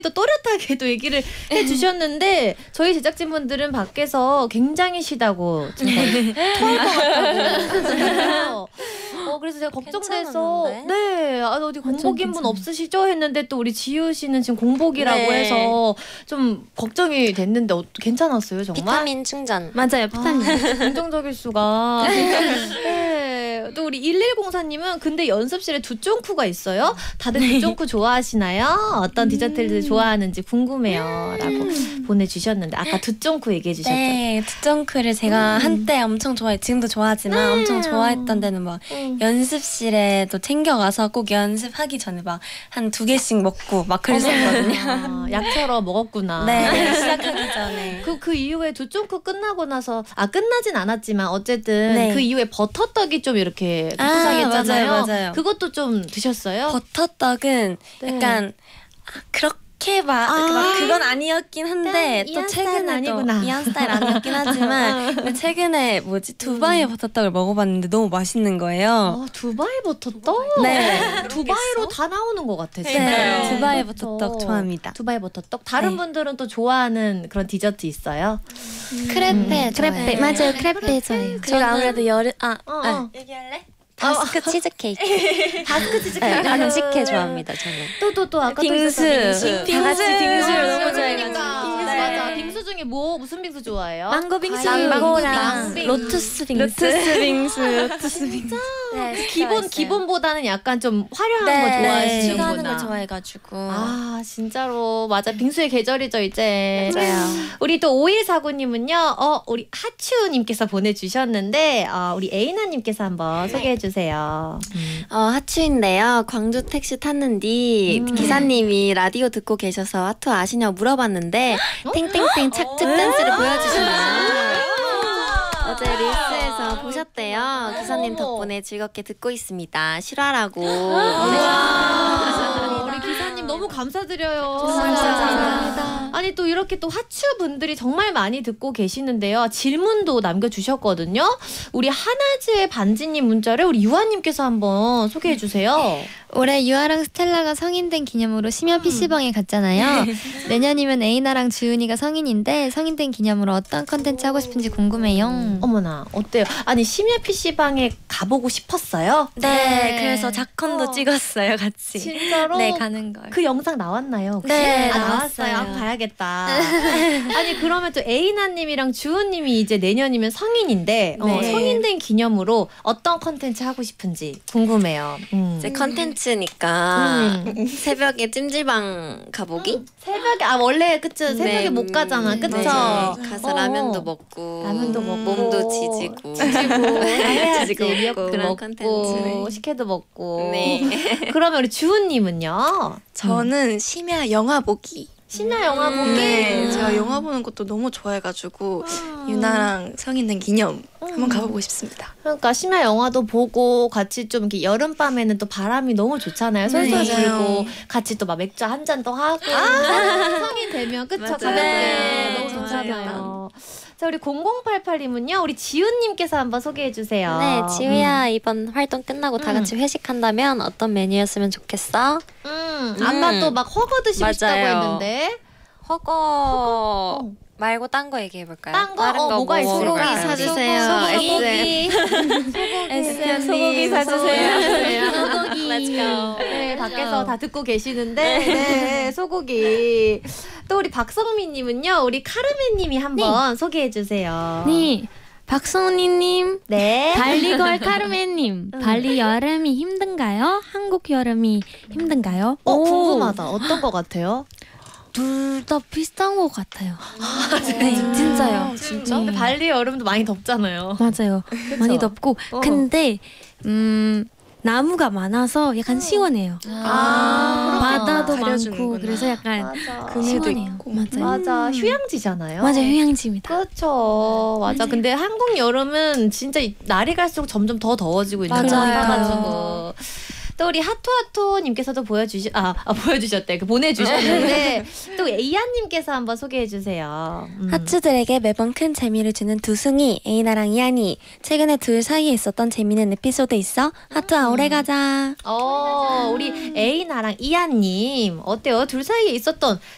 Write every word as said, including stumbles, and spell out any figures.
또 또렷하게 또 얘기를 해주셨는데 저희 제작진분들은 밖에서 굉장히 쉬다고 지금 토할 것 같다고. 어 그래서 제가 걱정돼서 괜찮았는데? 네 아, 어디 공복인 분 괜찮아요. 없으시죠 했는데 또 우리 지우 씨는 지금 공복이라고 네. 해서 좀 걱정이 됐는데 어, 괜찮았어요 정말? 비타민 충전. 맞아요, 비타민. 아, 긍정적일 수가. 네. 또 우리 일일공사님은 근데 연습실에 두쫑쿠가 있어요? 다들 두쫑쿠 좋아하시나요? 어떤 디저트를 좋아하는지 궁금해요. 라고 보내주셨는데 아까 두쫑쿠 얘기해 주셨죠? 네, 두쫑크를 제가 한때 엄청 좋아해. 지금도 좋아하지만 엄청 좋아했던 데는 막 음. 연습실에도 챙겨가서 꼭 연습하기 전에 막 한 두 개씩 먹고 막 그랬었거든요. 아, 약처럼 먹었구나. 네, 시작하기 전에. 그, 그 이후에 두쫑쿠 끝나고 나서 아 끝나진 않았지만 어쨌든 네. 그 이후에 버터떡이 좀 이렇게 아, 부상했잖아요. 맞아요, 맞아요. 그것도 좀 드셨어요? 버터떡은 네. 약간 아, 그렇게 막, 아. 막 그건 아니었긴 한데 약간 또 이한 스타일은 최근에 아니구나. 또 이한 스타일 아니었긴 하지만 근데 최근에 뭐지 두바이 버터떡을 먹어봤는데 너무 맛있는 거예요. 어, 두바이 버터떡? 네. 두바이로 다 나오는 것 같아. 진짜. 네, 두바이 그렇죠. 버터떡 좋아합니다. 두바이 버터떡. 다른 네. 분들은 또 좋아하는 그런 디저트 있어요? 크레페. 크레페 좋아해요. 맞아요, 크레페 좋아해요. 그리고 아무래도 여름 아, 어, 어. 아 얘기할래? 다스크 치즈케이크. 다스크 치즈케이크. 네, 한식회 좋아합니다 저는. 또 또 또 아까 또 빙수. 있었던 다 같이 빙수를 아, 너무 그러니까. 좋아해가지고. 빙수 네. 맞아. 빙수 중에 뭐 무슨 빙수 좋아해요? 망고 빙수, 망고랑 망고랑 로투스 빙수, 로투스 빙수, 로투스 빙수. 네, 기본 기본보다는 약간 좀 화려한 거 네, 좋아하시는구나. 추가하는 걸 좋아해가지고. 아 진짜로 맞아 빙수의 계절이죠 이제. 맞아요. 우리 또 오일사구님은요. 어 우리 하추님께서 보내주셨는데 어, 우리 에이나님께서 한번 소개해주세요. 음. 어, 하추인데요. 광주 택시 탔는디 음. 기사님이 라디오 듣고 계셔서 하투 아시냐고 물어봤는데 탱탱탱 착즙 댄스를 보여주시네요. 어제 릴스에서 보셨대요. 기사님 덕분에 즐겁게 듣고 있습니다. 실화라고. 와, 우리 기사님 너무 감사드려요. 감사합니다. 아니 또 이렇게 또 하추 분들이 정말 많이 듣고 계시는데요. 질문도 남겨주셨거든요. 우리 하나즈의 반지님 문자를 우리 유아님께서 한번 소개해 주세요. 올해 유아랑 스텔라가 성인 된 기념으로 심야 피시방에 갔잖아요. 내년이면 에이나랑 주은이가 성인인데 성인 된 기념으로 어떤 컨텐츠 하고 싶은지 궁금해요. 어머나 어때요? 아니 심야 피시방에 가보고 싶었어요? 네, 그래서 작컨도 어. 찍었어요, 같이. 진짜로? 네, 가는 걸. 그 영상 나왔나요? 혹시? 네, 아, 나왔어요. 나왔어요. 아, 봐야겠다. 아니 그러면 또 에이나님이랑 주은님이 이제 내년이면 성인인데 어, 네. 성인 된 기념으로 어떤 컨텐츠 하고 싶은지 궁금해요. 음. 이제 컨텐츠니까 음. 새벽에 찜질방 가보기? 새벽에 아 원래 그쵸 새벽에 네. 못 가잖아 그쵸? 네. 가서 어. 라면도 먹고 라면도 먹고 몸도 지지고 지지고 해야지 지지고 미역국 그런 먹고 컨텐츠. 식혜도 먹고 네. 그러면 우리 주은님은요? 저는 심야 영화 보기. 심야 영화 보기 네, 제가 영화 보는 것도 너무 좋아해가지고 유나랑 성인 된 기념 한번 가보고 싶습니다. 그러니까 심야 영화도 보고 같이 좀 이렇게 여름밤에는 또 바람이 너무 좋잖아요. 솔솔 네. 불고 맞아요. 같이 또 막 맥주 한 잔도 하고 성인 되면 그쵸? 맞아요. 가볍게 네, 너무 좋아요. 좋잖아요. 자 우리 공공팔팔님은요. 우리 지훈님께서 한번 소개해 주세요. 네, 지우야 이번 활동 끝나고 다 음. 같이 회식한다면 어떤 메뉴였으면 좋겠어? 음, 아까 또 막 허거 드시고 싶다고 맞아요. 했는데 허거, 어. 말고 딴 거 얘기해 볼까요? 딴 거? 다른 어, 뭐가 뭐 있을까요? 먹을까요? 소고기 사주세요. 소고기. 에스엠 소고기 사주세요. 소고기. Let's go. 네, 밖에서 다 듣고 계시는데, 네, 소고기. 또 우리 박성민님은요, 우리 카르멘님이 한번 소개해 주세요. 네, 박선희님, 네. 발리걸 카르멘님, 발리 여름이 힘든가요? 한국 여름이 힘든가요? 어, 오, 궁금하다. 어떤 거 같아요? 둘 다 비슷한 것 같아요. 네, 진짜요. 진짜? 네. 발리 여름도 많이 덥잖아요. 맞아요. 많이 덥고, 어. 근데 음 나무가 많아서 약간 시원해요. 아, 바다도 많고 가려주는구나. 그래서 약간 맞아. 그늘도 시원해요. 있고. 맞아요. 맞아. 휴양지잖아요. 맞아요, 휴양지입니다. 그렇죠. 맞아. 근데 한국 여름은 진짜 이- 날이 갈수록 점점 더 더워지고 있는 것 맞아요. 같아가지고. 또 우리 하토하토님께서도 보여주시 아, 아 보여주셨대 그 보내주셨는데 또 에이안님께서 한번 소개해 주세요. 음. 하츠들에게 매번 큰 재미를 주는 두승이 에이나랑 이안이 최근에 둘 사이에 있었던 재미있는 에피소드 있어? 하투아 오래 가자. 어 우리 에이나랑 이안님 어때요? 둘 사이에 있었던